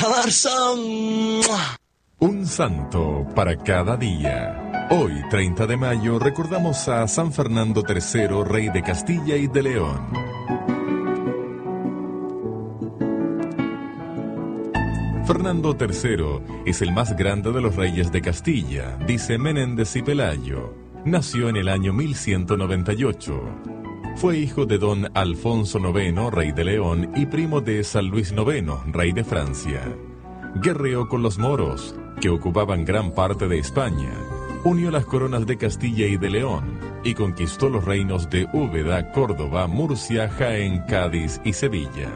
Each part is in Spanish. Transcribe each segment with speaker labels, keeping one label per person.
Speaker 1: Alarza.
Speaker 2: Un santo para cada día. Hoy, 30 de mayo, recordamos a San Fernando III, rey de Castilla y de León. Fernando III es el más grande de los reyes de Castilla, dice Menéndez y Pelayo. Nació en el año 1198. Fue hijo de don Alfonso IX, rey de León, y primo de San Luis IX, rey de Francia. Guerreó con los moros, que ocupaban gran parte de España. Unió las coronas de Castilla y de León, y conquistó los reinos de Úbeda, Córdoba, Murcia, Jaén, Cádiz y Sevilla.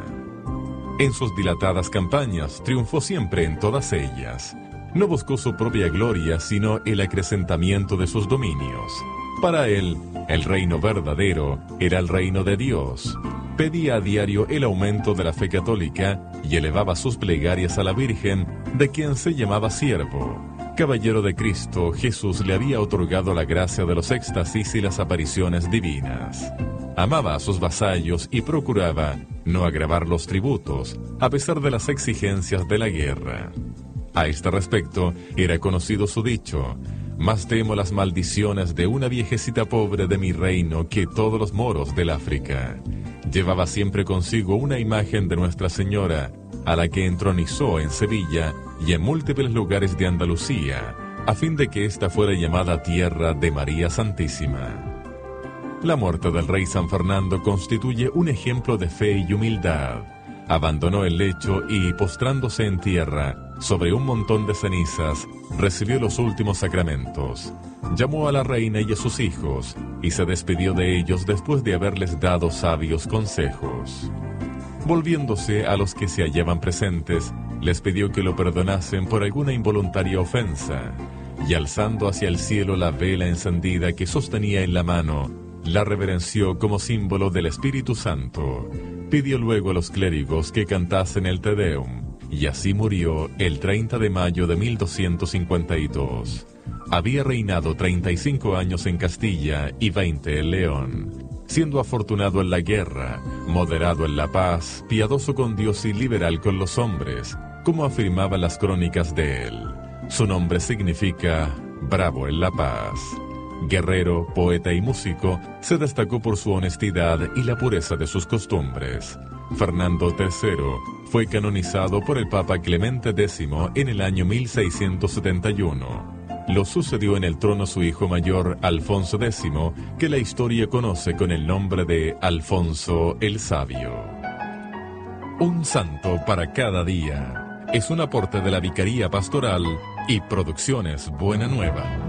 Speaker 2: En sus dilatadas campañas triunfó siempre en todas ellas. No buscó su propia gloria, sino el acrecentamiento de sus dominios. Para él, el reino verdadero era el reino de Dios. Pedía a diario el aumento de la fe católica y elevaba sus plegarias a la Virgen, de quien se llamaba siervo. Caballero de Cristo, Jesús le había otorgado la gracia de los éxtasis y las apariciones divinas. Amaba a sus vasallos y procuraba no agravar los tributos, a pesar de las exigencias de la guerra. A este respecto, era conocido su dicho: más temo las maldiciones de una viejecita pobre de mi reino que todos los moros del África. Llevaba siempre consigo una imagen de Nuestra Señora, a la que entronizó en Sevilla y en múltiples lugares de Andalucía, a fin de que ésta fuera llamada Tierra de María Santísima. La muerte del rey San Fernando constituye un ejemplo de fe y humildad. Abandonó el lecho y, postrándose en tierra, sobre un montón de cenizas, recibió los últimos sacramentos. Llamó a la reina y a sus hijos, y se despidió de ellos después de haberles dado sabios consejos. Volviéndose a los que se hallaban presentes, les pidió que lo perdonasen por alguna involuntaria ofensa, y alzando hacia el cielo la vela encendida que sostenía en la mano, la reverenció como símbolo del Espíritu Santo. Pidió luego a los clérigos que cantasen el Te Deum, y así murió el 30 de mayo de 1252. Había reinado 35 años en Castilla y 20 en León, siendo afortunado en la guerra, moderado en la paz, piadoso con Dios y liberal con los hombres, como afirmaban las crónicas de él. Su nombre significa bravo en la paz. Guerrero, poeta y músico, se destacó por su honestidad y la pureza de sus costumbres. Fernando III fue canonizado por el Papa Clemente X en el año 1671. Lo sucedió en el trono su hijo mayor, Alfonso X, que la historia conoce con el nombre de Alfonso el Sabio. Un santo para cada día es un aporte de la Vicaría Pastoral y Producciones Buena Nueva.